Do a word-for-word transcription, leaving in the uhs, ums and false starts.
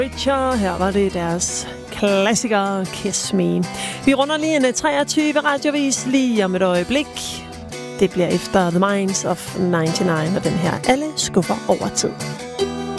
Richard, her var det deres klassiker Kiss Me. Vi runder lige en treogtyve radiovis lige om et øjeblik. Det bliver efter The Minds of nioghalvfems og den her Alle skuffer over tid.